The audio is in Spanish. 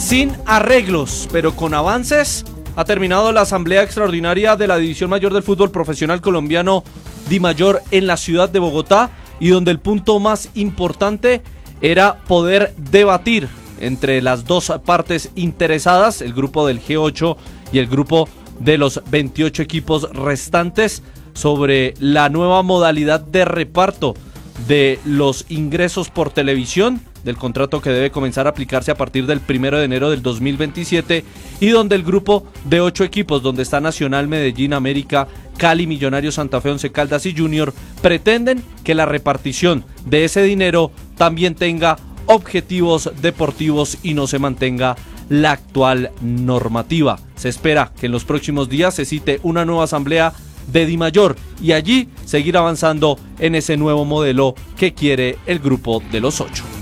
sin arreglos, pero con avances. Ha terminado la asamblea extraordinaria de la División Mayor del Fútbol Profesional Colombiano DIMAYOR en la ciudad de Bogotá, y donde el punto más importante era poder debatir entre las dos partes interesadas, el grupo del G8 y el grupo de los 28 equipos restantes, sobre la nueva modalidad de reparto de los ingresos por televisión, del contrato que debe comenzar a aplicarse a partir del 1 de enero del 2027, y donde el grupo de 8 equipos, donde está Nacional, Medellín, América, Cali, Millonarios, Santa Fe, Once Caldas y Junior, pretenden que la repartición de ese dinero también tenga objetivos deportivos y no se mantenga la actual normativa. Se espera que en los próximos días se cite una nueva asamblea de DIMAYOR y allí seguir avanzando en ese nuevo modelo que quiere el grupo de los 8.